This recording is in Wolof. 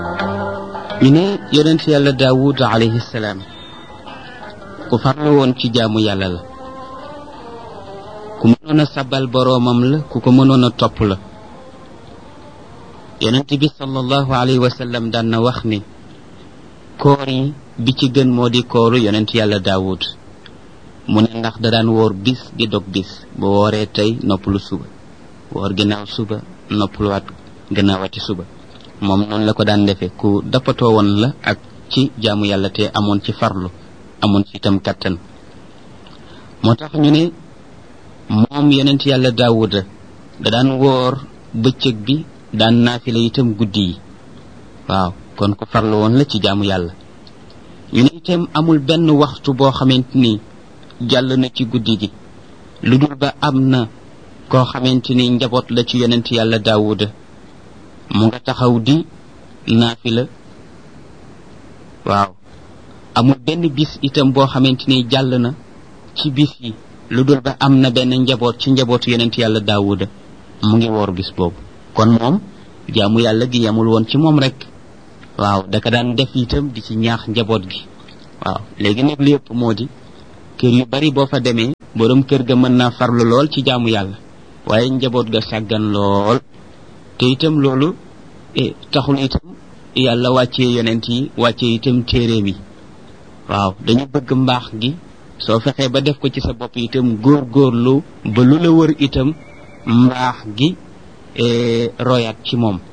ñu ne yonent yàlla daawud alayhi salaam ku farlu woon ci jaamu yàlla la, ku mënoon a sabal boroomam la, ku ko mënoon a topp la. yonent bi sallallahu alayhi wa sallam daan na wax ni koor yi bi ci gën moo di kooru yonent yàlla daawud. mu ne ndax da daan woor bis di dog bis, bu wooree tey noppalu suba, woor ginnaaw suba noppaluwaat gannaawati suba. moom noonu la ko daan defee, ku dappatoo woon la ak ci jaamu yàlla te amoon ci farlu, amoon ci itam kattan. moo tax ñu ne moom yonent yàlla daawuda da daan woor bëccëg bi, daan naafila itam guddi yi. waaw kon ku farlu woon la ci jaamu yàlla. ñu ne itam amul benn waxtu boo xamante ni jàll na ci guddi gi lu dul ba am na koo xamante ni njaboot la ci yonent yàlla daawuda mu nga taxaw di naafila. waaw amul benn bis itam boo xamante ni jàll na ci bis yi lu dul ba am na benn njaboot ci njabootu yonent yàlla daawuda mu ngi woor bis boobu. kon moom jaamu yàlla gi yamul woon ci moom rek, waaw daka daan def itam di ci ñaax njaboot gi. waaw léegi nag li yëpp moo di kër yu bari boo fa demee borom kër ga mën naa farlu lool ci jaamu yàlla, waaye njaboot ga sàggan lool. te itam loolu taxul itam yàlla wàccee yonent yi, wàccee itam téeréem yi. waaw dañu bëgg mbaax gi soo fexee ba def ko ci sa bopp itam góorgóorlu ba lu la wër itam mbaax gi royaat ci moom.